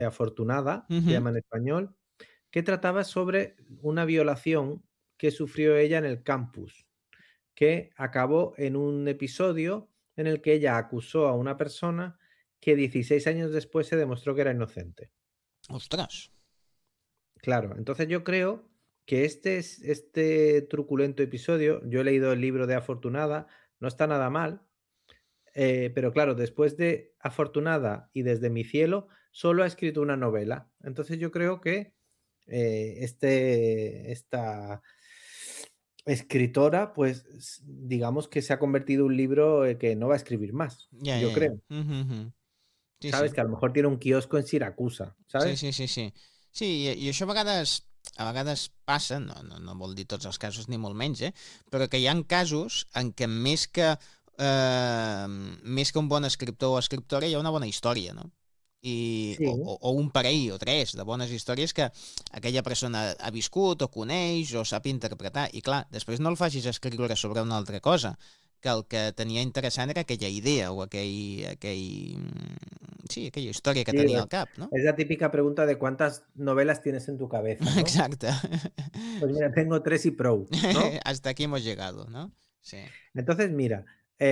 Afortunada, se Ujú. llama en español, que trataba sobre una violación que sufrió ella en el campus, que acabó en un episodio en el que ella acusó a una persona que 16 años después se demostró que era inocente. Ostres! Claro, entonces yo creo que este truculento episodio, yo he leído el libro de Afortunada, no está nada mal, pero claro, después de Afortunada y Desde mi cielo, solo ha escrito una novela. Entonces yo creo que esta escritora, pues digamos que se ha convertido en un libro que no va a escribir más, Ja, yo ja, ja. creo. Sí, ¿Sabes? sí. Que a lo mejor tiene un kiosco en Siracusa, Sí, ¿sabes? sí, sí, sí. Sí, i això a vegades passa, no vol dir tots els casos ni molt menys, però que hi han casos en què més que un bon escriptor o escriptora hi ha una bona història, no? Sí. O un parell o tres de bones històries que aquella persona ha viscut o coneix o sap interpretar. I clar, després no el facis escriure sobre una altra cosa, que el que tenia interessant era aquella idea o sí, aquella història que Sí, tenia al cap, no? es la típica pregunta de cuántas novelas tienes en tu cabeza, ¿no? Exacte. Pues mira, tengo 3 y prou, ¿no? Hasta aquí hemos llegado, ¿no? Sí. Entonces, mira,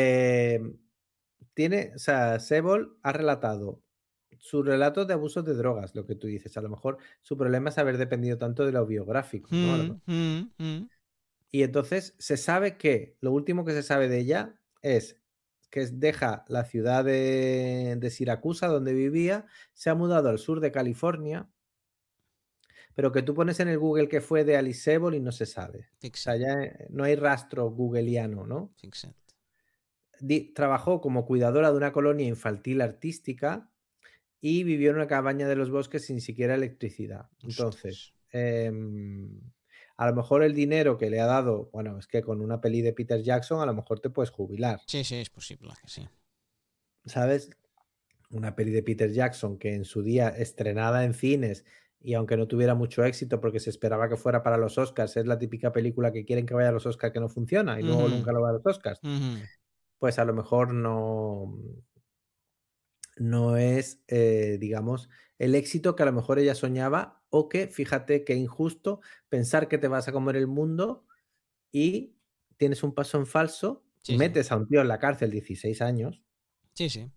o sea, Sebol ha relatado sus relatos de abusos de drogas, lo que tú dices. A lo mejor su problema es haber dependido tanto de lo biográfico, ¿no? A lo Mm, mejor. mm, mm. Y entonces se sabe que lo último que se sabe de ella es que deja la ciudad de Siracusa, donde vivía, se ha mudado al sur de California, pero que tú pones en el Google que fue de Alice Sebol y no se sabe. O sea, Fixa't, ya no hay rastro googleano, ¿no? fixa't. Trabajó como cuidadora de una colonia infantil artística y vivió en una cabaña de los bosques sin siquiera electricidad. Ostres. Entonces, a lo mejor el dinero que le ha dado, bueno, es que con una peli de Peter Jackson a lo mejor te puedes jubilar, Sí, sí, és possible que sí. ¿sabes? Una peli de Peter Jackson que en su día estrenada en cines y aunque no tuviera mucho éxito porque se esperaba que fuera para los Oscars, es la típica película que quieren que vaya a los Oscars que no funciona y luego Mhm, nunca lo va a los Oscars. mhm. Pues a lo mejor no es, digamos, el éxito que a lo mejor ella soñaba o que, fíjate qué injusto pensar que te vas a comer el mundo y tienes un paso en falso, Sí, sí. metes a un tío en la cárcel 16 años Sí, sí,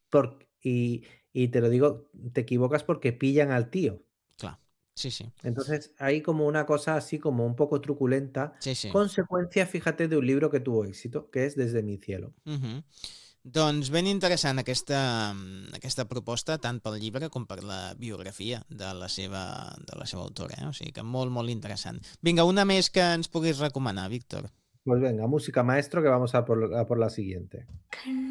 y te lo digo, te equivocas porque pillan al tío. clar. Sí, sí. Entonces, hay como una cosa así como un poco truculenta, Sí, sí. consecuencia, fíjate, de un libro que tuvo éxito, que es Desde mi cielo. Mhm. Doncs ben interessant aquesta proposta, tant pel llibre com per la biografia de la seva autora, O sigui que molt, molt interessant. Vinga, una més que ens puguis recomanar, Víctor. Pues venga, música maestro, que vamos a por la siguiente.